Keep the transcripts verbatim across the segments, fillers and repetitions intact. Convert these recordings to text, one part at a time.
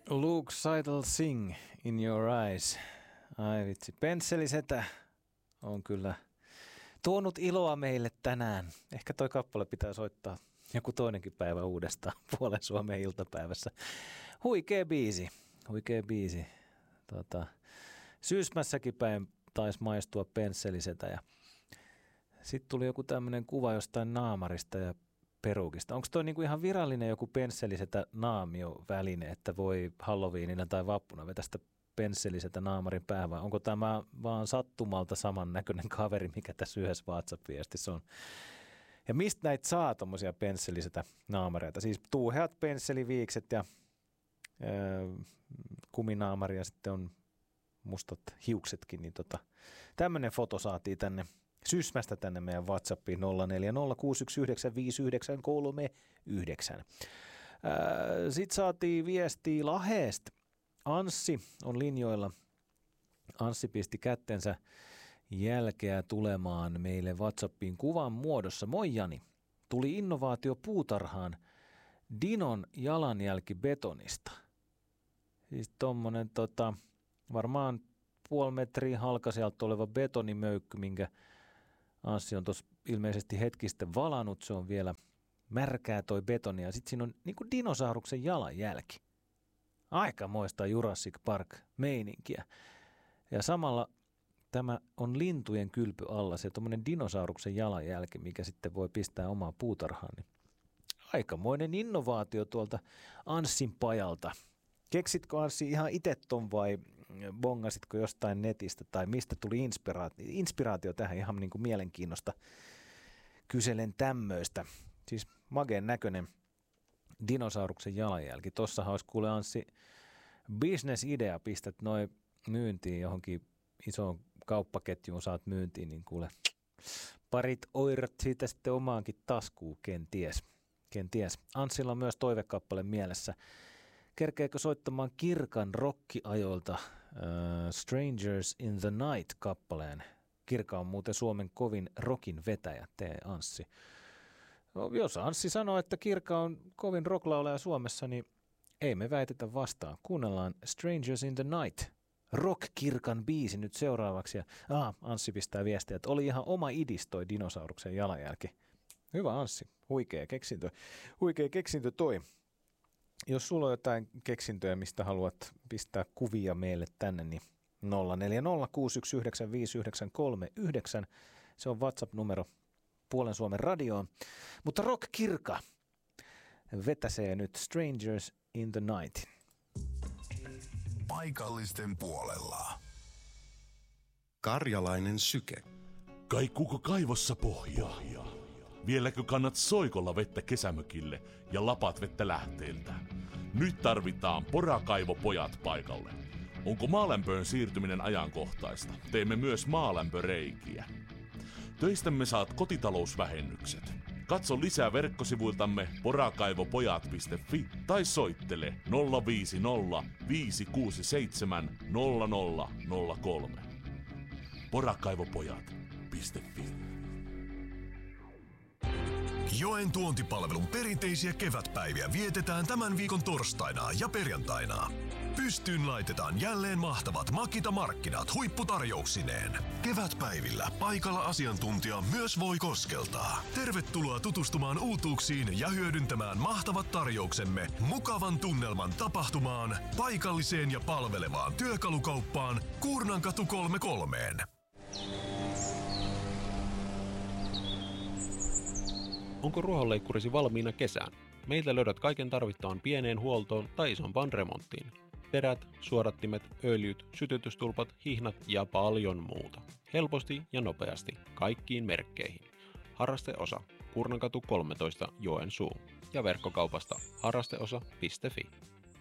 Luke Seidel Sing in Your Eyes. Ai vitsi, pensselisetä on kyllä tuonut iloa meille tänään. Ehkä toi kappale pitää soittaa joku toinenkin päivä uudestaan Puolen Suomen iltapäivässä. Huikea biisi, huikea biisi. Tota, Syysmässäkin päin taisi maistua pensselisetä ja sitten tuli joku tämmöinen kuva jostain naamarista ja perukista. Onko toi niinku ihan virallinen joku pensselisetä naamioväline, että voi Halloweenina tai vappuna vetästä pensselisetä naamarin päähän, vai onko tämä vaan sattumalta samannäköinen kaveri, mikä tässä yhdessä WhatsApp-viestissä on? Ja mistä näitä saa tommosia pensselisetä naamareita? Siis tuuheat pensseliviikset ja öö, kuminaamari ja sitten on mustat hiuksetkin, niin tota, tämmöinen foto saatiin tänne Sysmästä tänne meidän WhatsAppiin nolla neljä nolla kuusi yksi yhdeksän viisi yhdeksän kolme yhdeksän. Sitten saatiin viestiä Laheesta. Anssi on linjoilla. Anssi pisti kättensä jälkeä tulemaan meille WhatsAppiin kuvan muodossa. Moi Jani, tuli innovaatio puutarhaan Dinon jalanjälki betonista. Siis tommonen tota, varmaan puoli metriä halkasijalta oleva betonimöykky, minkä Anssi on tuossa ilmeisesti hetki sitten valannut. Se on vielä märkää toi betoni ja sitten siinä on niinku dinosauruksen jalanjälki. Aikamoista Jurassic Park-meininkiä. Ja samalla tämä on lintujen kylpy alla, se tommoinen dinosauruksen jalanjälki, mikä sitten voi pistää omaa puutarhaan. Niin aikamoinen innovaatio tuolta Anssin pajalta. Keksitkö Anssi ihan itse ton vai bongasitko jostain netistä tai mistä tuli inspiraatio, inspiraatio tähän ihan niin kuin mielenkiinnosta? Kyselen tämmöistä. Siis mageen näköinen dinosauruksen jalanjälki. Tossahan olisi kuule Anssi business-idea, pistät noin myyntiin johonkin isoon kauppaketjuun, saat myyntiin, niin kuule parit oirat siitä sitten omaankin taskuun, kenties. kenties. Anssilla on myös toivekappale mielessä. Kerkeekö soittamaan Kirkan rokkiajoilta uh, Strangers in the Night-kappaleen? Kirka on muuten Suomen kovin rockin vetäjä, tee Anssi. No, jos Anssi sanoo, että Kirka on kovin rocklaulaja Suomessa, niin ei me väitetä vastaan. Kuunnellaan Strangers in the Night. Rock-Kirkan biisi nyt seuraavaksi. Ja, ah, Anssi pistää viestiä, että oli ihan oma idis toi dinosauruksen jalanjälki. Hyvä Anssi, huikea keksintö. Huikea keksintö toi. Jos sulla on jotain keksintöjä, mistä haluat pistää kuvia meille tänne, niin nolla neljä nolla kuusi yksi yhdeksän viisi yhdeksän kolme yhdeksän. Se on WhatsApp-numero Puolen Suomen radioon. Mutta Rock Kirka vetäsee nyt Strangers in the Night. Paikallisten puolella. Karjalainen syke. Kaikuuko kaivossa pohjaa? Vieläkö kannat soikolla vettä kesämökille ja lapat vettä lähteeltä? Nyt tarvitaan porakaivopojat paikalle. Onko maalämpöön siirtyminen ajankohtaista? Teemme myös maalämpöreikiä. Töistämme saat kotitalousvähennykset. Katso lisää verkkosivuiltamme porakaivopojat piste fi tai soittele nolla viisi nolla viisi kuusi seitsemän nolla nolla nolla kolme. porakaivopojat piste fi. Joen tuontipalvelun perinteisiä kevätpäiviä vietetään tämän viikon torstaina ja perjantaina. Pystyyn laitetaan jälleen mahtavat Makita-markkinat huipputarjouksineen. Kevätpäivillä paikalla asiantuntija myös voi koskeltaa. Tervetuloa tutustumaan uutuuksiin ja hyödyntämään mahtavat tarjouksemme mukavan tunnelman tapahtumaan, paikalliseen ja palvelevaan työkalukauppaan Kuurnankatu kolmekymmentäkolme. Onko ruohonleikkurisi valmiina kesään? Meiltä löydät kaiken tarvittavan pieneen huoltoon tai isompaan remonttiin. Terät, suodattimet, öljyt, sytytystulpat, hihnat ja paljon muuta. Helposti ja nopeasti kaikkiin merkkeihin. Harrasteosa Kuurnankatu kolmetoista Joensuu ja verkkokaupasta harrasteosa piste fi.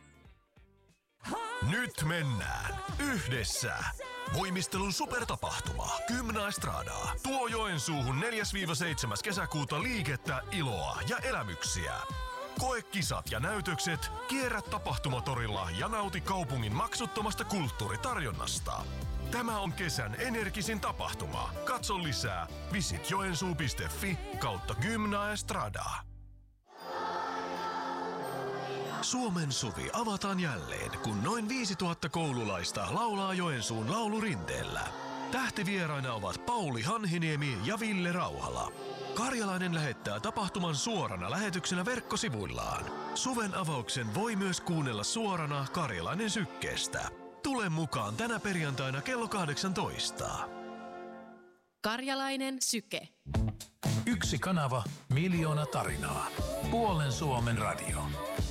Nyt mennään yhdessä! Voimistelun supertapahtuma Gymnaestradaa tuo Joensuuhun neljäs seitsemäs kesäkuuta liikettä, iloa ja elämyksiä. Koe kisat ja näytökset, kierrä tapahtumatorilla ja nauti kaupungin maksuttomasta kulttuuritarjonnasta. Tämä on kesän energisin tapahtuma. Katso lisää visit joensuu piste fi kautta Gymnaestradaa. Suomen suvi avataan jälleen, kun noin viisituhatta koululaista laulaa Joensuun laulurinteellä. Tähtivieraina ovat Pauli Hanhiniemi ja Ville Rauhala. Karjalainen lähettää tapahtuman suorana lähetyksenä verkkosivuillaan. Suven avauksen voi myös kuunnella suorana Karjalainen Sykkeestä. Tule mukaan tänä perjantaina kello kahdeksantoista. Karjalainen Syke. Yksi kanava, miljoona tarinaa. Puolen Suomen radio.